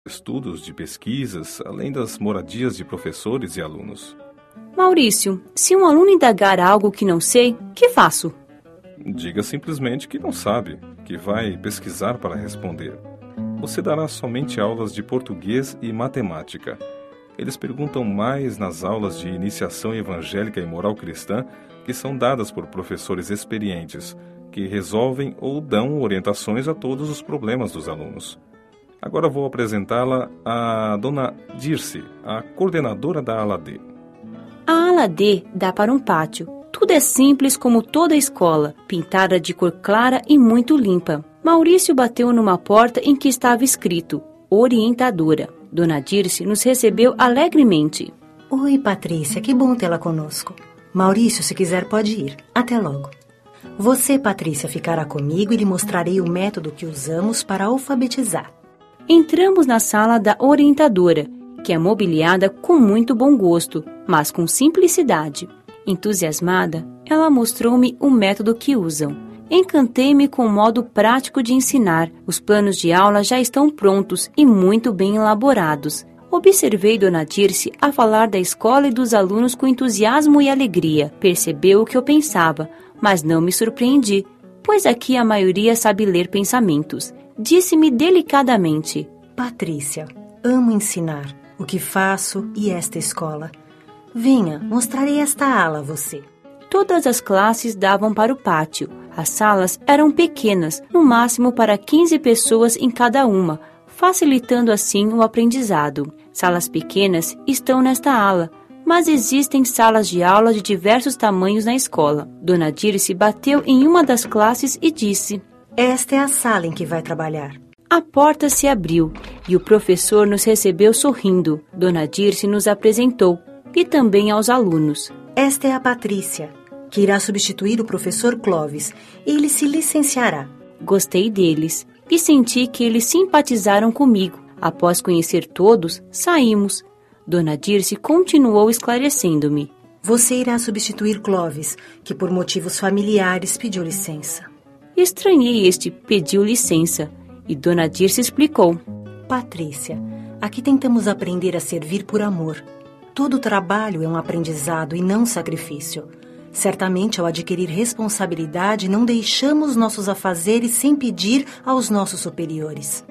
estudos de pesquisas, além das moradias de professores e alunos. Maurício, se um aluno indagar algo que não sei, que faço? Diga simplesmente que não sabe, que vai pesquisar para responder. Você dará somente aulas de português e matemática. Eles perguntam mais nas aulas de iniciação evangélica e moral cristã, que são dadas por professores experientes, que resolvem ou dão orientações a todos os problemas dos alunos. Agora vou apresentá-la à dona Dirce, a coordenadora da ala D. A ala D dá para um pátio. Tudo é simples como toda a escola, pintada de cor clara e muito limpa. Maurício bateu numa porta em que estava escrito orientadora. Dona Dirce nos recebeu alegremente. Oi, Patrícia, que bom tê-la conosco. Maurício, se quiser, pode ir. Até logo. Você, Patrícia, ficará comigo e lhe mostrarei o método que usamos para alfabetizar. Entramos na sala da orientadora, que é mobiliada com muito bom gosto, mas com simplicidade. Entusiasmada, ela mostrou-me o método que usam. Encantei-me com o modo prático de ensinar. Os planos de aula já estão prontos e muito bem elaborados. Observei Dona Dirce a falar da escola e dos alunos com entusiasmo e alegria. Percebeu o que eu pensava, mas não me surpreendi, pois aqui a maioria sabe ler pensamentos. Disse-me delicadamente: Patrícia, amo ensinar o que faço e esta escola. Venha, mostrarei esta ala a você. Todas as classes davam para o pátio. As salas eram pequenas, no máximo para 15 pessoas em cada uma, facilitando assim o aprendizado. Salas pequenas estão nesta ala, mas existem salas de aula de diversos tamanhos na escola. Dona Dirce bateu em uma das classes e disse: Esta é a sala em que vai trabalhar. A porta se abriu e o professor nos recebeu sorrindo. Dona Dirce nos apresentou, e também aos alunos. Esta é a Patrícia, que irá substituir o professor Clóvis. Ele se licenciará. Gostei deles e senti que eles simpatizaram comigo. Após conhecer todos, saímos. Dona Dirce continuou esclarecendo-me. Você irá substituir Clóvis, que por motivos familiares pediu licença. Estranhei este pediu licença e Dona Dirce explicou. Patrícia, aqui tentamos aprender a servir por amor. Todo trabalho é um aprendizado e não sacrifício. Certamente, ao adquirir responsabilidade, não deixamos nossos afazeres sem pedir aos nossos superiores.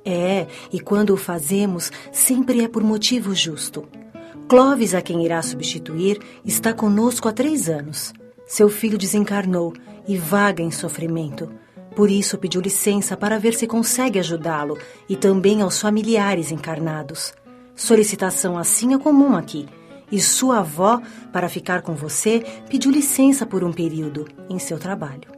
E quando o fazemos, sempre é por motivo justo. Clóvis, a quem irá substituir, está conosco há 3 anos. Seu filho desencarnou e vaga em sofrimento. Por isso, pediu licença para ver se consegue ajudá-lo e também aos familiares encarnados. Solicitação assim é comum aqui. E sua avó, para ficar com você, pediu licença por um período em seu trabalho.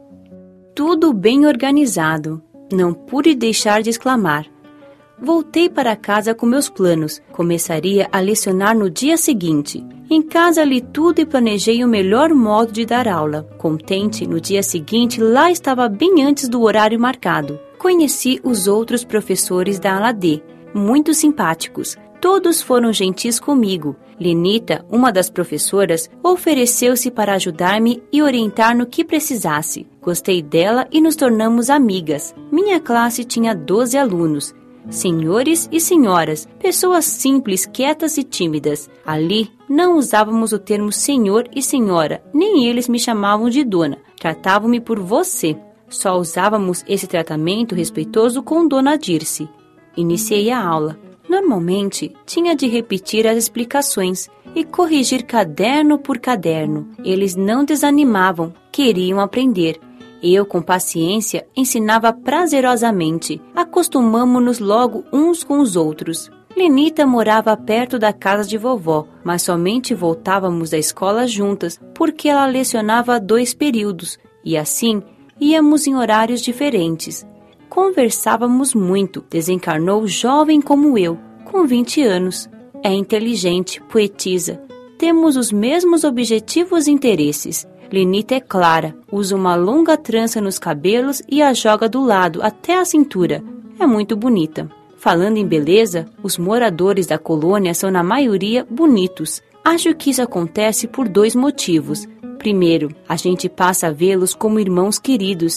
Tudo bem organizado. Não pude deixar de exclamar. Voltei para casa com meus planos. Começaria a lecionar no dia seguinte. Em casa li tudo e planejei o melhor modo de dar aula. Contente, no dia seguinte, lá estava bem antes do horário marcado. Conheci os outros professores da ala D, muito simpáticos. Todos foram gentis comigo. Lenita, uma das professoras, ofereceu-se para ajudar-me e orientar no que precisasse. Gostei dela e nos tornamos amigas. Minha classe tinha 12 alunos. Senhores e senhoras, pessoas simples, quietas e tímidas. Ali, não usávamos o termo senhor e senhora, nem eles me chamavam de dona. Tratavam-me por você. Só usávamos esse tratamento respeitoso com Dona Dirce. Iniciei a aula. Normalmente, tinha de repetir as explicações e corrigir caderno por caderno. Eles não desanimavam, queriam aprender. Eu, com paciência, ensinava prazerosamente. Acostumamo-nos logo uns com os outros. Lenita morava perto da casa de vovó, mas somente voltávamos da escola juntas, porque ela lecionava 2 períodos, e assim íamos em horários diferentes. Conversávamos muito. Desencarnou jovem como eu, com 20 anos. É inteligente, poetisa. Temos os mesmos objetivos e interesses. Lenita é clara, usa uma longa trança nos cabelos e a joga do lado até a cintura. É muito bonita. Falando em beleza, os moradores da colônia são na maioria bonitos. Acho que isso acontece por 2 motivos. Primeiro, a gente passa a vê-los como irmãos queridos.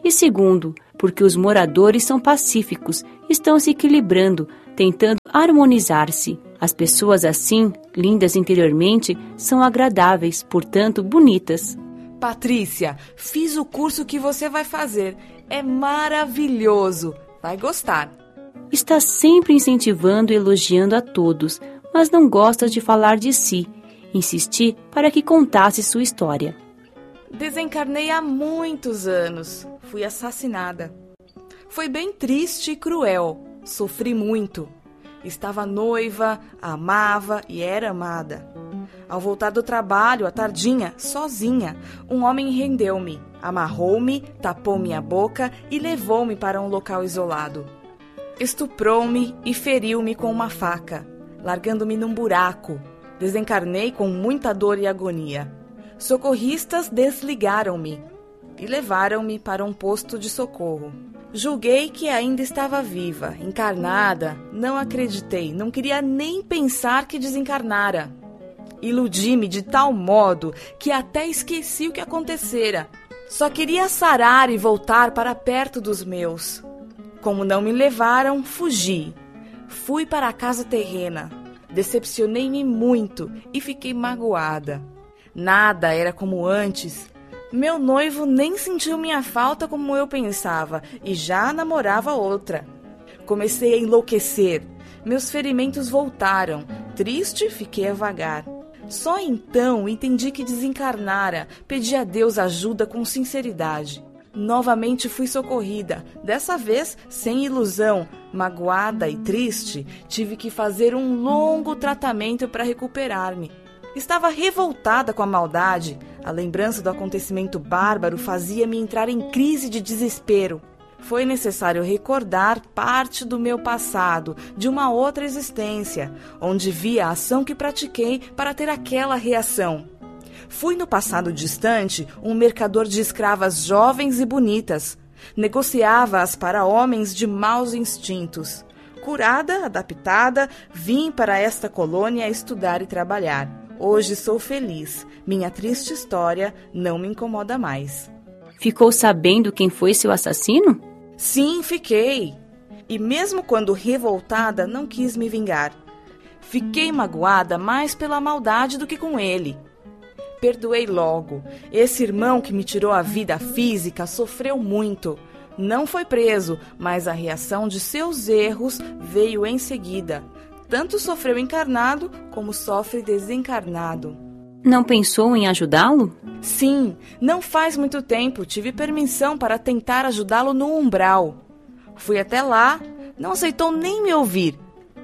E segundo, porque os moradores são pacíficos, estão se equilibrando, tentando harmonizar-se. As pessoas assim, lindas interiormente, são agradáveis, portanto bonitas. Patrícia, fiz o curso que você vai fazer. É maravilhoso. Vai gostar. Está sempre incentivando e elogiando a todos, mas não gosta de falar de si. Insisti para que contasse sua história. Desencarnei há muitos anos. Fui assassinada. Foi bem triste e cruel. Sofri muito. Estava noiva, amava e era amada. Ao voltar do trabalho, à tardinha, sozinha, um homem rendeu-me, amarrou-me, tapou minha boca e levou-me para um local isolado. Estuprou-me e feriu-me com uma faca, largando-me num buraco. Desencarnei com muita dor e agonia. Socorristas desligaram-me e levaram-me para um posto de socorro. Julguei que ainda estava viva, encarnada. Não acreditei, não queria nem pensar que desencarnara. Iludi-me de tal modo que até esqueci o que acontecera. Só queria sarar e voltar para perto dos meus. Como não me levaram, fugi. Fui para a casa terrena. Decepcionei-me muito e fiquei magoada. Nada era como antes. Meu noivo nem sentiu minha falta como eu pensava e já namorava outra. Comecei a enlouquecer. Meus ferimentos voltaram. Triste, fiquei a vagar. Só então entendi que desencarnara. Pedi a Deus ajuda com sinceridade. Novamente fui socorrida, dessa vez sem ilusão. Magoada e triste, tive que fazer um longo tratamento para recuperar-me. Estava revoltada com a maldade. A lembrança do acontecimento bárbaro fazia-me entrar em crise de desespero. Foi necessário recordar parte do meu passado, de uma outra existência, onde vi a ação que pratiquei para ter aquela reação. Fui no passado distante um mercador de escravas jovens e bonitas. Negociava-as para homens de maus instintos. Curada, adaptada, vim para esta colônia estudar e trabalhar. Hoje sou feliz. Minha triste história não me incomoda mais. Ficou sabendo quem foi seu assassino? Sim, fiquei. E mesmo quando revoltada, não quis me vingar. Fiquei magoada mais pela maldade do que com ele. Perdoei logo. Esse irmão que me tirou a vida física sofreu muito. Não foi preso, mas a reação de seus erros veio em seguida. Tanto sofreu encarnado como sofre desencarnado. Não pensou em ajudá-lo? Sim, não faz muito tempo tive permissão para tentar ajudá-lo no umbral. Fui até lá, não aceitou nem me ouvir.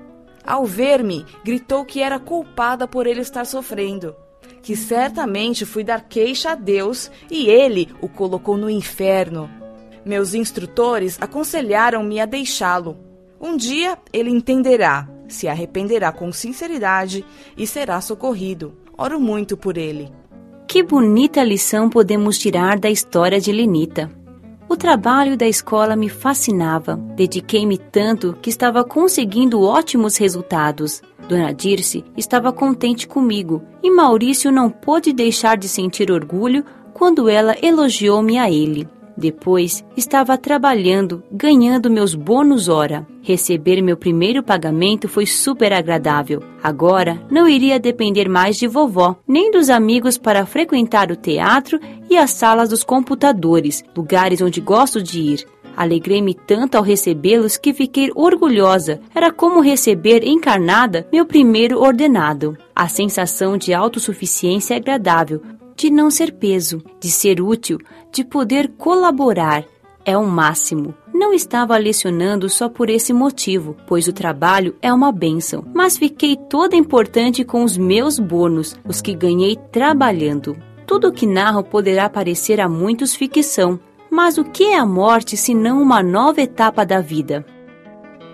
Ao ver-me, gritou que era culpada por ele estar sofrendo, que certamente fui dar queixa a Deus e ele o colocou no inferno. Meus instrutores aconselharam-me a deixá-lo. Um dia ele entenderá, se arrependerá com sinceridade e será socorrido. Oro muito por ele. Que bonita lição podemos tirar da história de Lenita. O trabalho da escola me fascinava. Dediquei-me tanto que estava conseguindo ótimos resultados. Dona Dirce estava contente comigo e Maurício não pôde deixar de sentir orgulho quando ela elogiou-me a ele. Depois, estava trabalhando, ganhando meus bônus hora. Receber meu primeiro pagamento foi super agradável. Agora, não iria depender mais de vovó, nem dos amigos para frequentar o teatro e as salas dos computadores, lugares onde gosto de ir. Alegrei-me tanto ao recebê-los que fiquei orgulhosa. Era como receber encarnada meu primeiro ordenado. A sensação de autossuficiência é agradável, de não ser peso, de ser útil, de poder colaborar. É o máximo. Não estava lecionando só por esse motivo, pois o trabalho é uma bênção, mas fiquei toda importante com os meus bônus, os que ganhei trabalhando. Tudo o que narro poderá parecer a muitos ficção, mas o que é a morte senão uma nova etapa da vida?